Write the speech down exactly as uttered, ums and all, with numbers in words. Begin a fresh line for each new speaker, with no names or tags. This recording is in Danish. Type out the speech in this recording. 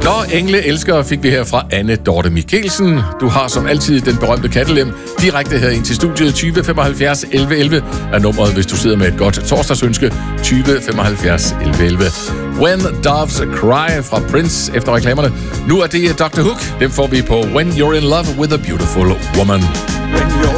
Så Engle elsker fik vi her fra Anne Dorte Mikkelsen. Du har som altid den berømte kattelem direkte her ind til studiet. tyve femoghalvfjerds elleve elleve er nummeret, hvis du sidder med et godt torsdagsønske. tyve femoghalvfjerds elleve elleve. When Doves Cry fra Prince efter reklamerne. Nu er det doktor Hook. Den får vi på When You're in Love with a Beautiful Woman.
When you're